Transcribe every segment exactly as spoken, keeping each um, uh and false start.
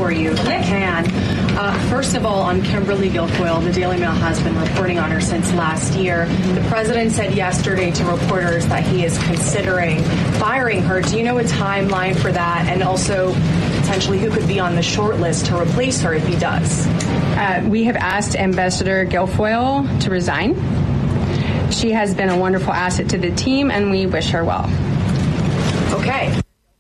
for you, if I can. Uh, first of all, on Kimberly Guilfoyle, the Daily Mail has been reporting on her since last year. The president said yesterday to reporters that he is considering firing her. Do you know a timeline for that? And also potentially who could be on the short list to replace her if he does? Uh, we have asked Ambassador Guilfoyle to resign. She has been a wonderful asset to the team, and we wish her well. Okay.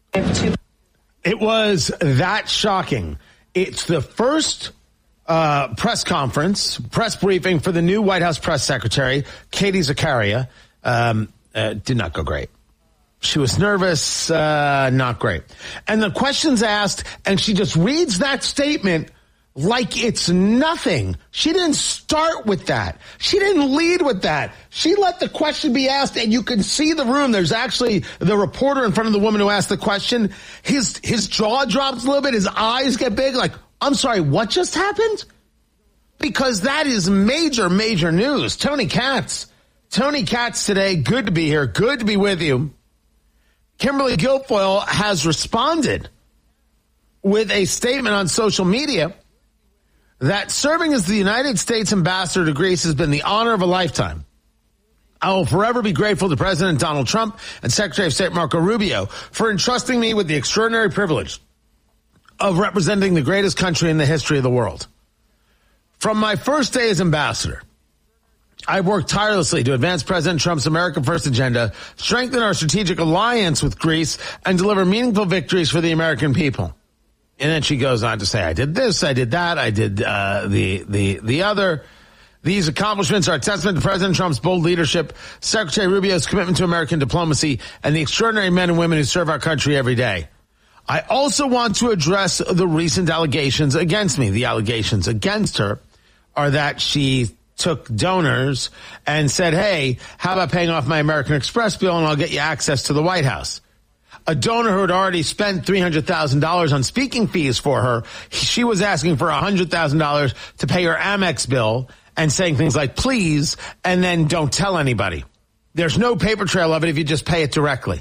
It was that shocking. It's the first uh, press conference, press briefing for the new White House press secretary, Katie Zakaria. Um, uh, did not go great. She was nervous, uh, not great. And the questions asked, and she just reads that statement like it's nothing. She didn't start with that. She didn't lead with that. She let the question be asked, and you can see the room. There's actually the reporter in front of the woman who asked the question. His his jaw drops a little bit. His eyes get big. Like, I'm sorry, what just happened? Because that is major, major news. Tony Katz. Tony Katz today. Good to be here. Good to be with you. Kimberly Guilfoyle has responded with a statement on social media that serving as the United States ambassador to Greece has been the honor of a lifetime. I will forever be grateful to President Donald Trump and Secretary of State Marco Rubio for entrusting me with the extraordinary privilege of representing the greatest country in the history of the world. From my first day as ambassador, I've worked tirelessly to advance President Trump's America First agenda, strengthen our strategic alliance with Greece, and deliver meaningful victories for the American people. And then she goes on to say, I did this, I did that, I did uh, the the the other. These accomplishments are a testament to President Trump's bold leadership, Secretary Rubio's commitment to American diplomacy, and the extraordinary men and women who serve our country every day. I also want to address the recent allegations against me. The allegations against her are that she took donors and said, hey, how about paying off my American Express bill and I'll get you access to the White House. A donor who had already spent three hundred thousand dollars on speaking fees for her, she was asking for one hundred thousand dollars to pay her Amex bill and saying things like, please, and then don't tell anybody. There's no paper trail of it if you just pay it directly.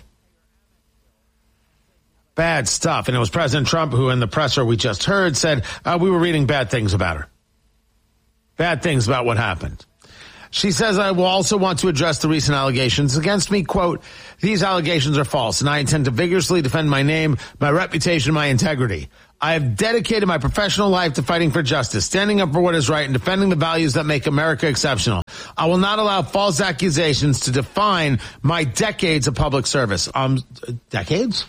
Bad stuff. And it was President Trump who, in the presser we just heard, said uh, we were reading bad things about her. Bad things about what happened. She says, I will also want to address the recent allegations against me. Quote, these allegations are false, and I intend to vigorously defend my name, my reputation, my integrity. I have dedicated my professional life to fighting for justice, standing up for what is right, and defending the values that make America exceptional. I will not allow false accusations to define my decades of public service. Um, decades?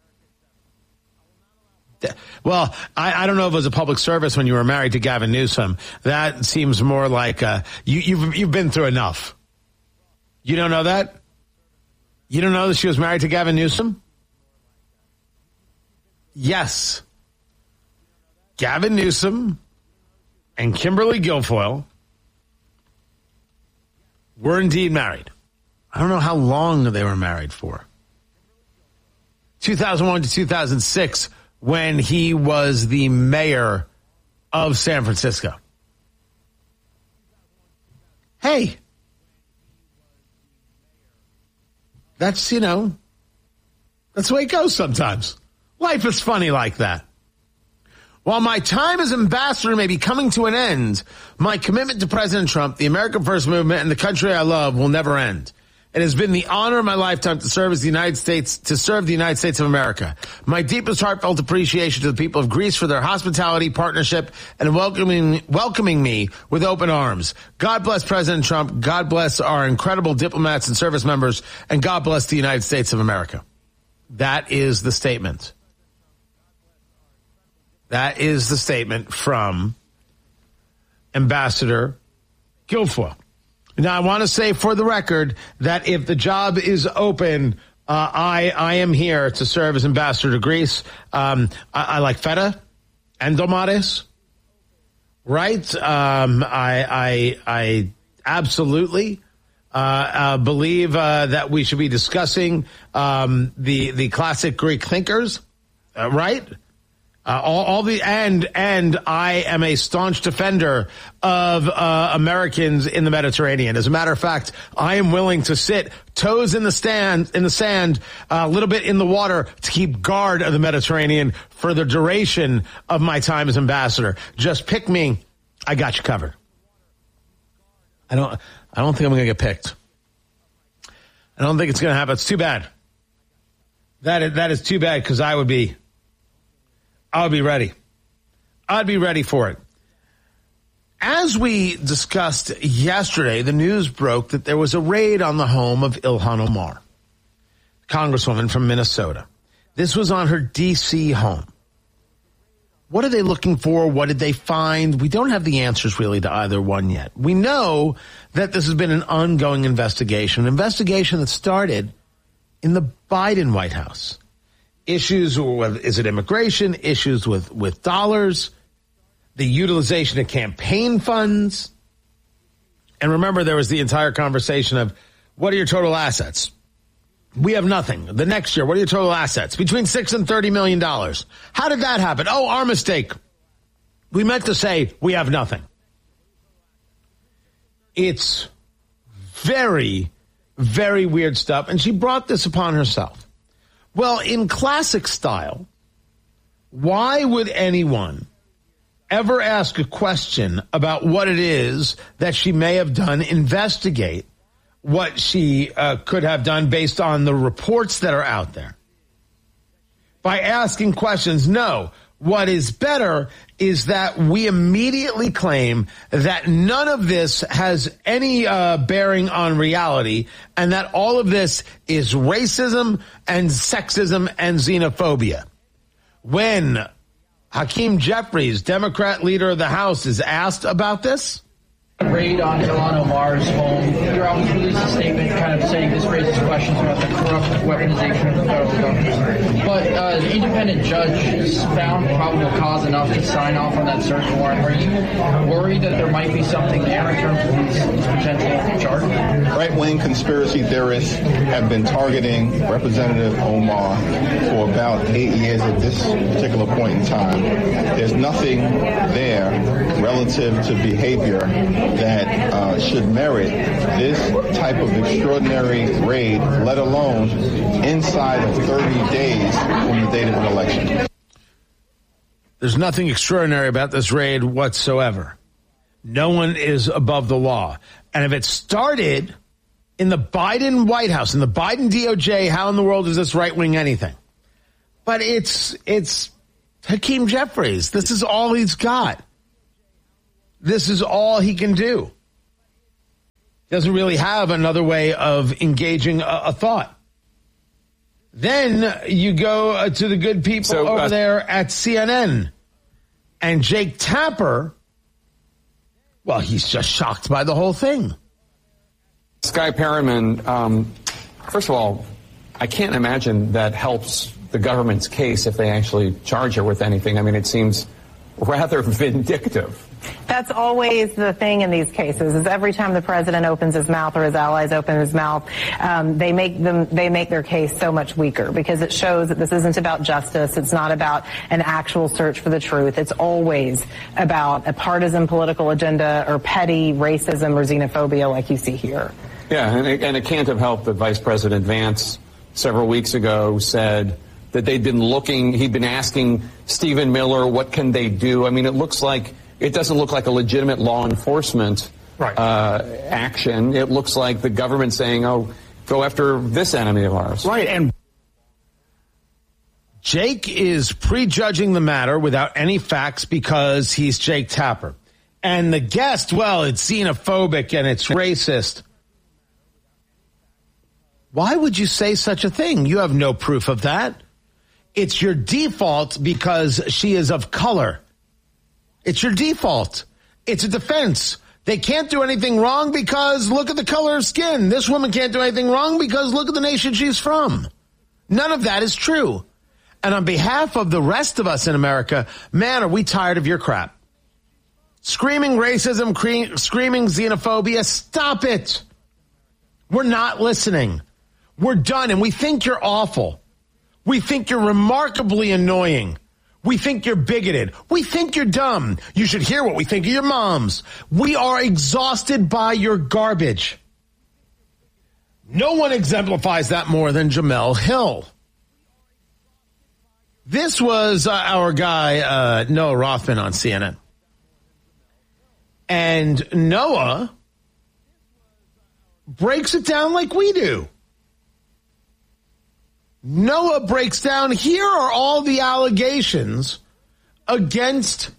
Well, I, I don't know if it was a public service when you were married to Gavin Newsom. That seems more like uh, you, you've you've been through enough. You don't know that? You don't know that she was married to Gavin Newsom? Yes. Gavin Newsom and Kimberly Guilfoyle were indeed married. I don't know how long they were married for. two thousand one to two thousand six. When he was the mayor of San Francisco. Hey, that's, you know, that's the way it goes sometimes. Life is funny like that. While my time as ambassador may be coming to an end, my commitment to President Trump, the America First movement, and the country I love will never end. It has been the honor of my lifetime to serve as the United States, to serve the United States of America. My deepest heartfelt appreciation to the people of Greece for their hospitality, partnership, and welcoming, welcoming me with open arms. God bless President Trump. God bless our incredible diplomats and service members. And God bless the United States of America. That is the statement. That is the statement from Ambassador Guilfoyle. Now, I want to say for the record that if the job is open, uh, I I am here to serve as ambassador to Greece. Um, I, I like feta and domades, right? Um, I I I absolutely uh, uh, believe uh, that we should be discussing um, the the classic Greek thinkers, uh, right? Uh, all, all the and and I am a staunch defender of uh, Americans in the Mediterranean. As a matter of fact, I am willing to sit toes in the stand in the sand, a little bit in the water to keep guard of the Mediterranean for the duration of my time as ambassador. Just pick me, I got you covered. I don't. I don't think I'm going to get picked. I don't think it's going to happen. It's too bad. That is, that is too bad because I would be. I would be ready. I'd be ready for it. As we discussed yesterday, the news broke that there was a raid on the home of Ilhan Omar, Congresswoman from Minnesota. This was on her D C home. What are they looking for? What did they find? We don't have the answers really to either one yet. We know that this has been an ongoing investigation, an investigation that started in the Biden White House. Issues with, is it immigration? Issues with, with dollars, the utilization of campaign funds. And remember, there was the entire conversation of what are your total assets? We have nothing. The next year, what are your total assets? Between six and thirty million dollars. How did that happen? Oh, our mistake. We meant to say we have nothing. It's very, very weird stuff. And she brought this upon herself. Well, in classic style, why would anyone ever ask a question about what it is that she may have done, investigate what she uh, could have done based on the reports that are out there? By asking questions, no. What is better is that we immediately claim that none of this has any uh, bearing on reality and that all of this is racism and sexism and xenophobia. When Hakeem Jeffries, Democrat leader of the House, is asked about this, raid on Ilhan Omar's home. Your office released a statement kind of saying this raises questions about the corrupt weaponization of the federal government. But uh, an independent judge has found probable cause enough to sign off on that search warrant. Are you worried that there might be something there in terms of these, these potential charges? Right-wing conspiracy theorists have been targeting Representative Omar for about eight years at this particular point in time. There's nothing there relative to behavior that uh, should merit this type of extraordinary raid, let alone inside of thirty days from the date of an election. There's nothing extraordinary about this raid whatsoever. No one is above the law. And if it started in the Biden White House, in the Biden D O J, how in the world is this right-wing anything? But it's it's Hakeem Jeffries. This is all he's got. This is all he can do. He doesn't really have another way of engaging a, a thought. Then you go uh, to the good people so, uh, over there at C N N. And Jake Tapper, well, he's just shocked by the whole thing. Sky Perryman, um, first of all, I can't imagine that helps the government's case if they actually charge her with anything. I mean, it seems rather vindictive. That's always the thing in these cases, is every time the president opens his mouth or his allies open his mouth, um, they make them, they make their case so much weaker because it shows that this isn't about justice. It's not about an actual search for the truth. It's always about a partisan political agenda or petty racism or xenophobia like you see here. Yeah, and it, and it can't have helped that Vice President Vance several weeks ago said that they'd been looking, he'd been asking Stephen Miller, what can they do? I mean, it looks like, it doesn't look like a legitimate law enforcement right. uh, action. It looks like the government saying, oh, go after this enemy of ours. Right, and Jake is prejudging the matter without any facts because he's Jake Tapper. And the guest, well, it's xenophobic and it's racist. Why would you say such a thing? You have no proof of that. It's your default because she is of color. It's your default. It's a defense. They can't do anything wrong because look at the color of skin. This woman can't do anything wrong because look at the nation she's from. None of that is true. And on behalf of the rest of us in America, man, are we tired of your crap. Screaming racism, cre- screaming xenophobia, stop it. We're not listening. We're done, and we think you're awful. We think you're remarkably annoying. We think you're bigoted. We think you're dumb. You should hear what we think of your moms. We are exhausted by your garbage. No one exemplifies that more than Jemele Hill. This was uh, our guy, uh, Noah Rothman on C N N. And Noah breaks it down like we do. Noah breaks down, here are all the allegations against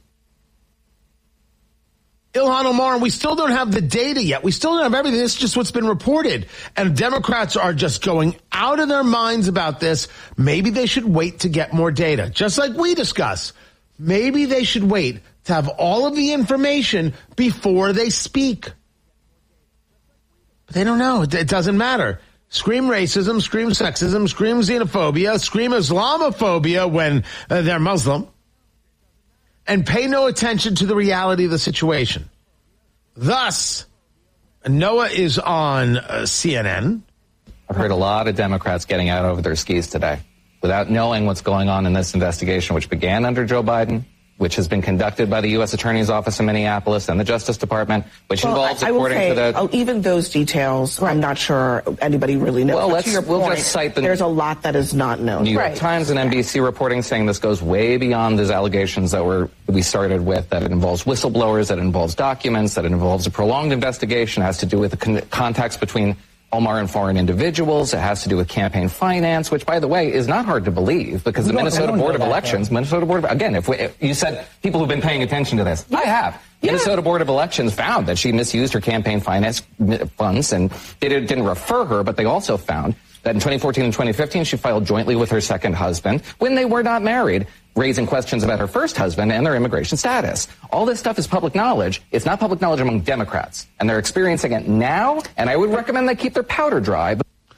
Ilhan Omar, and we still don't have the data yet. We still don't have everything. This is just what's been reported. And Democrats are just going out of their minds about this. Maybe they should wait to get more data, just like we discuss. Maybe they should wait to have all of the information before they speak. But they don't know. It doesn't matter. Scream racism, scream sexism, scream xenophobia, scream Islamophobia when uh, they're Muslim, and pay no attention to the reality of the situation. Thus, Noah is on uh, C N N. I've heard a lot of Democrats getting out over their skis today without knowing what's going on in this investigation, which began under Joe Biden, which has been conducted by the U S Attorney's Office in Minneapolis and the Justice Department, which well, involves, I, I according say, to the... Oh, even those details, right. I'm not sure anybody really knows. Well, but let's, to your we'll point, just cite the... There's a lot that is not known. New York right. Times and N B C reporting saying this goes way beyond those allegations that were we started with, that it involves whistleblowers, that it involves documents, that it involves a prolonged investigation, has to do with the con- contacts between Omar and foreign individuals. It has to do with campaign finance, which, by the way, is not hard to believe because the Minnesota Board of Elections, Minnesota Board of, again, if, we, if you said people who've been paying attention to this, yeah. I have. Yeah. Minnesota Board of Elections found that she misused her campaign finance funds, and they didn't refer her, but they also found that in twenty fourteen and twenty fifteen, she filed jointly with her second husband when they were not married, raising questions about her first husband and their immigration status. All this stuff is public knowledge. It's not public knowledge among Democrats, and they're experiencing it now, and I would recommend they keep their powder dry.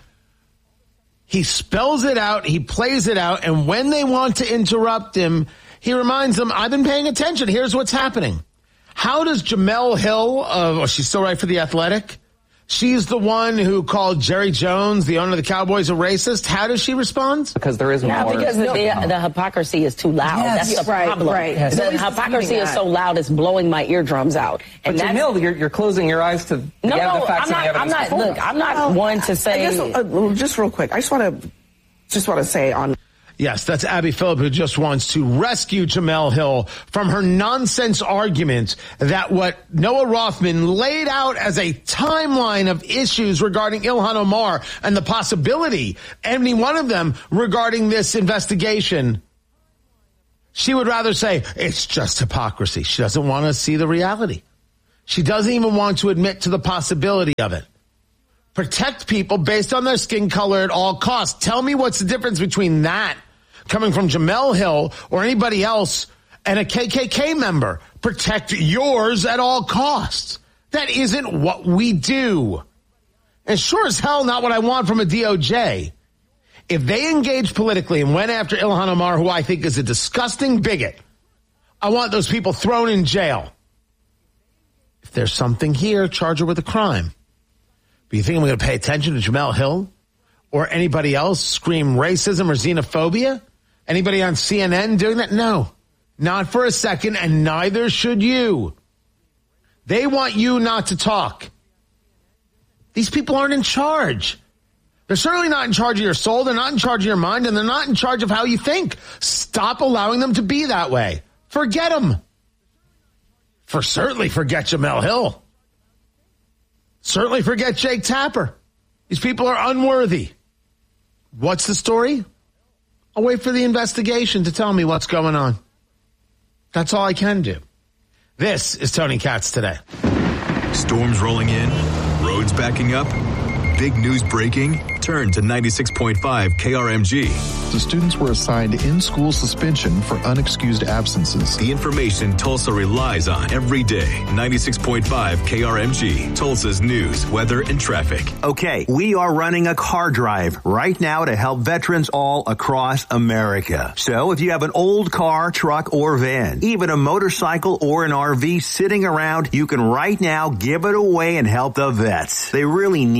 He spells it out, he plays it out, and when they want to interrupt him, he reminds them, I've been paying attention. Here's what's happening. How does Jemele Hill, uh, oh, she's still right for The Athletic? She's the one who called Jerry Jones, the owner of the Cowboys, a racist. How does she respond? Because there is yeah, more. because the, the, the hypocrisy is too loud. Yes, that's the right, problem. Right. Yes. The hypocrisy is so loud, it's blowing my eardrums out. And but Jemele, you're, you're closing your eyes to the, no, yeah, no, the facts I'm and the not, I'm not, before. look, I'm not well, one to say. I guess, uh, just real quick, I just want to, just want to say on. Yes, that's Abby Phillip, who just wants to rescue Jemele Hill from her nonsense argument that what Noah Rothman laid out as a timeline of issues regarding Ilhan Omar and the possibility, any one of them regarding this investigation, she would rather say it's just hypocrisy. She doesn't want to see the reality. She doesn't even want to admit to the possibility of it. Protect people based on their skin color at all costs. Tell me what's the difference between that coming from Jemele Hill or anybody else and a K K K member. Protect yours at all costs. That isn't what we do. And sure as hell not what I want from a D O J. If they engaged politically and went after Ilhan Omar, who I think is a disgusting bigot, I want those people thrown in jail. If there's something here, charge her with a crime. But you think I'm going to pay attention to Jemele Hill or anybody else scream racism or xenophobia? Anybody on C N N doing that? No, not for a second, and neither should you. They want you not to talk. These people aren't in charge. They're certainly not in charge of your soul. They're not in charge of your mind, and they're not in charge of how you think. Stop allowing them to be that way. Forget them. For certainly forget Jemele Hill. Certainly forget Jake Tapper. These people are unworthy. What's the story? I'll wait for the investigation to tell me what's going on. That's all I can do. This is Tony Katz Today. Storms rolling in, roads backing up. Big news breaking. Turn to ninety-six point five K R M G. The students were assigned in-school suspension for unexcused absences. The information Tulsa relies on every day. ninety-six point five K R M G. Tulsa's news, weather, and traffic. Okay, we are running a car drive right now to help veterans all across America. So if you have an old car, truck, or van, even a motorcycle or an R V sitting around, you can right now give it away and help the vets. They really need your help.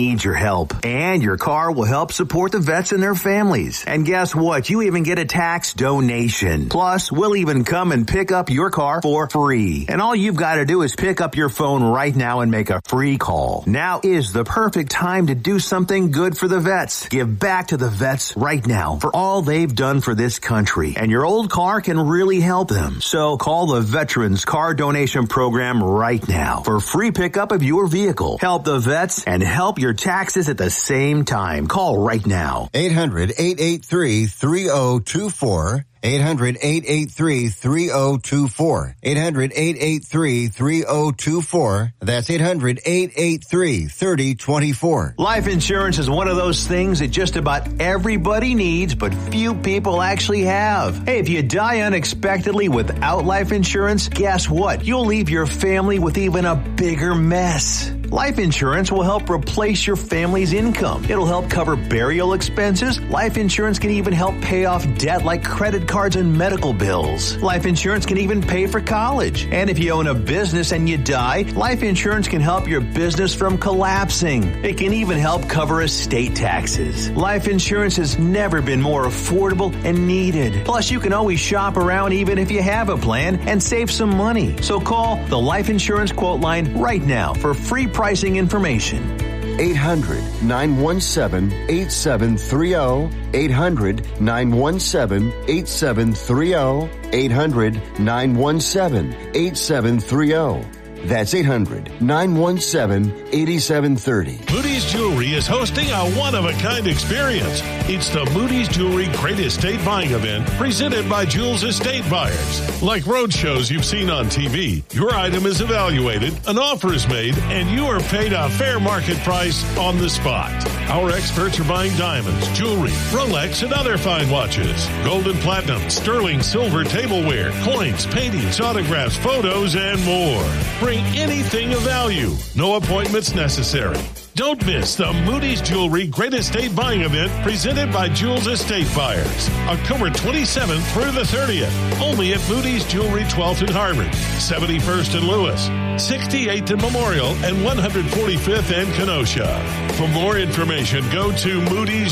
help. And your car will help support the vets and their families. And guess what? You even get a tax donation. Plus, we'll even come and pick up your car for free. And all you've got to do is pick up your phone right now and make a free call. Now is the perfect time to do something good for the vets. Give back to the vets right now for all they've done for this country. And your old car can really help them. So call the Veterans Car Donation Program right now for free pickup of your vehicle. Help the vets and help your taxes at the same time. Call right now. eight hundred, eight eight three, three oh two four. eight hundred, eight eight three, three oh two four. eight hundred, eight eight three, three oh two four. That's eight hundred, eight eight three, three oh two four. Life insurance is one of those things that just about everybody needs, but few people actually have. Hey, if you die unexpectedly without life insurance, guess what? You'll leave your family with even a bigger mess. Life insurance will help replace your family's income. It'll help cover burial expenses. Life insurance can even help pay off debt like credit cards and medical bills. Life insurance can even pay for college. And if you own a business and you die, life insurance can help your business from collapsing. It can even help cover estate taxes. Life insurance has never been more affordable and needed. Plus, you can always shop around even if you have a plan and save some money. So call the Life Insurance Quote Line right now for free pricing information. eight hundred, nine one seven, eight seven three zero. eight hundred, nine one seven, eight seven three zero. eight hundred, nine one seven, eight seven three zero. That's eight hundred, nine one seven, eight seven three zero. Moody's Jewelry is hosting a one-of-a-kind experience. It's the Moody's Jewelry Great Estate Buying Event presented by Jules Estate Buyers. Like road shows you've seen on T V, your item is evaluated, an offer is made, and you are paid a fair market price on the spot. Our experts are buying diamonds, jewelry, Rolex, and other fine watches, gold and platinum, sterling, silver, tableware, coins, paintings, autographs, photos, and more. Bring anything of value. No appointments necessary. Don't miss the Moody's Jewelry Great Estate Buying Event presented by Jules Estate Buyers. October twenty-seventh through the thirtieth. Only at Moody's Jewelry twelfth and Harvard, seventy-first and Lewis, sixty-eighth and Memorial, and one hundred forty-fifth and Kenosha. For more information, go to moodys